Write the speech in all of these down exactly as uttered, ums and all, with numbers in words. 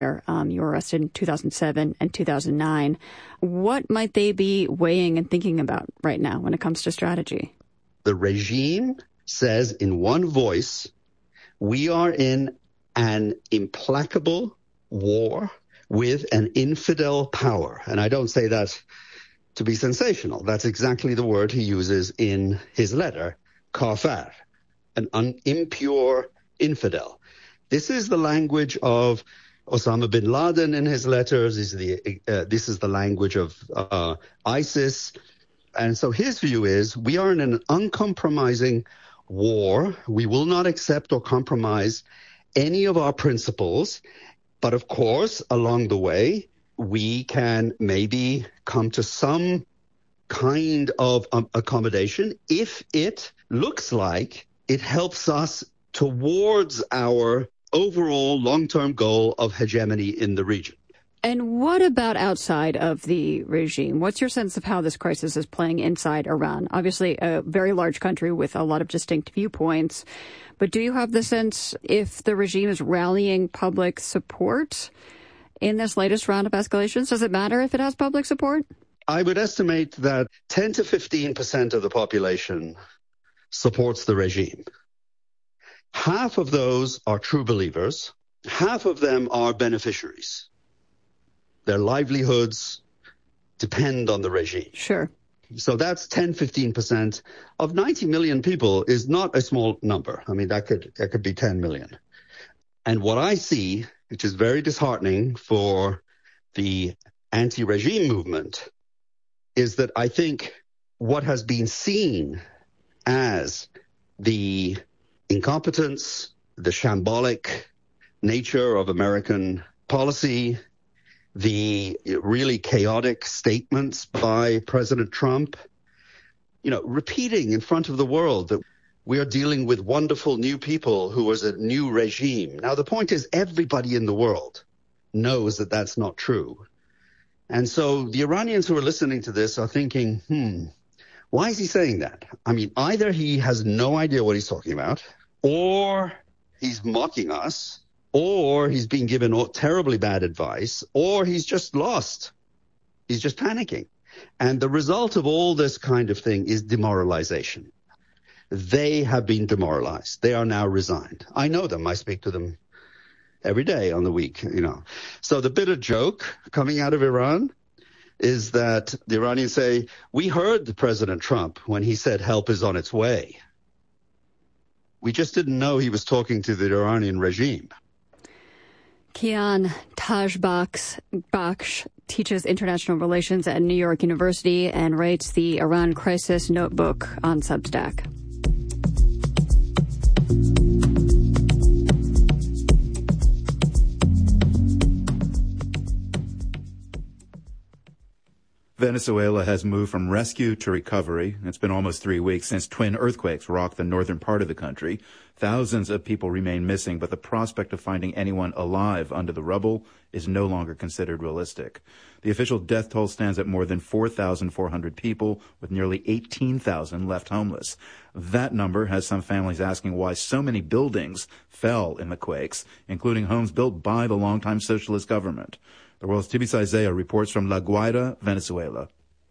Um, you were arrested in two thousand seven and two thousand nine. What might they be weighing and thinking about right now when it comes to strategy? The regime says in one voice, we are in an implacable war with an infidel power. And I don't say that to be sensational. That's exactly the word he uses in his letter, kafir, an un- impure infidel. This is the language of Osama bin Laden in his letters. This is the, uh, this is the language of uh, ISIS. And so his view is we are in an uncompromising war. We will not accept or compromise any of our principles. But of course, along the way, we can maybe come to some kind of um, accommodation if it looks like it helps us towards our overall long-term goal of hegemony in the region. And what about outside of the regime? What's your sense of how this crisis is playing inside Iran? Obviously, a very large country with a lot of distinct viewpoints. But do you have the sense if the regime is rallying public support in this latest round of escalations? Does it matter if it has public support? I would estimate that ten to fifteen percent of the population supports the regime. Half of those are true believers. Half of them are beneficiaries. Their livelihoods depend on the regime. Sure. So that's ten, fifteen percent of ninety million people is not a small number. I mean, that could, that could be ten million. And what I see, which is very disheartening for the anti-regime movement, is that I think what has been seen as the incompetence, the shambolic nature of American policy, the really chaotic statements by President Trump, you know, repeating in front of the world that we are dealing with wonderful new people who was a new regime. Now, the point is everybody in the world knows that that's not true. And so the Iranians who are listening to this are thinking, hmm, why is he saying that? I mean, either he has no idea what he's talking about, or he's mocking us, or he's being given terribly bad advice, or he's just lost. He's just panicking. And the result of all this kind of thing is demoralization. They have been demoralized. They are now resigned. I know them. I speak to them every day on the week, you know. So the bitter joke coming out of Iran is that the Iranians say, we heard President Trump when he said help is on its way. We just didn't know he was talking to the Iranian regime. Kian Taj-Bakhsh teaches international relations at New York University and writes the Iran Crisis Notebook on Substack. Venezuela has moved from rescue to recovery. It's been almost three weeks since twin earthquakes rocked the northern part of the country. Thousands of people remain missing, but the prospect of finding anyone alive under the rubble is no longer considered realistic. The official death toll stands at more than four thousand four hundred people, with nearly eighteen thousand left homeless. That number has some families asking why so many buildings fell in the quakes, including homes built by the longtime socialist government. The world's Tibisay Zaya reports from La Guaira, Venezuela.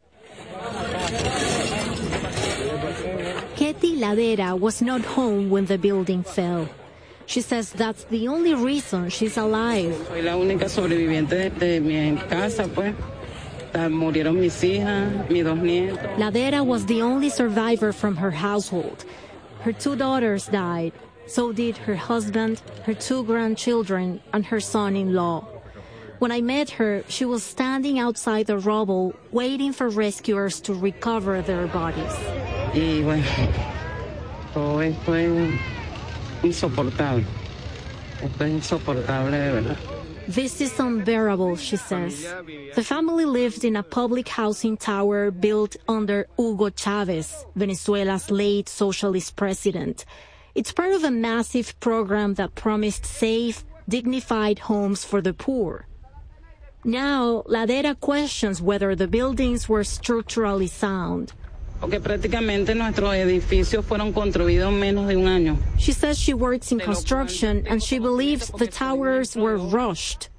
Ketty Ladera was not home when the building fell. She says that's the only reason she's alive. Soy la única sobreviviente de mi casa, pues. Murieron mis hijas, mis dos nietos. Ladera was the only survivor from her household. Her two daughters died. So did her husband, her two grandchildren, and her son-in-law. When I met her, she was standing outside the rubble, waiting for rescuers to recover their bodies. Y bueno, todo esto es insoportable. Esto es insoportable, de verdad. This is unbearable, she says. The family lived in a public housing tower built under Hugo Chavez, Venezuela's late socialist president. It's part of a massive program that promised safe, dignified homes for the poor. Now, Ladera questions whether the buildings were structurally sound. Porque prácticamente nuestros edificios fueron construidos en menos de un año. She says she works in construction and she believes the towers were rushed.